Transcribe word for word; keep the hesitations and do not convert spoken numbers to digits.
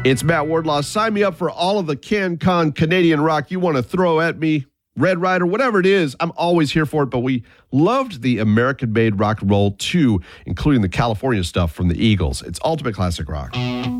It's Matt Wardlaw. Sign me up for all of the CanCon Canadian rock you want to throw at me. Red Rider, whatever it is, I'm always here for it. But we loved the American-made rock and roll too, including the California stuff from the Eagles. It's ultimate classic rock.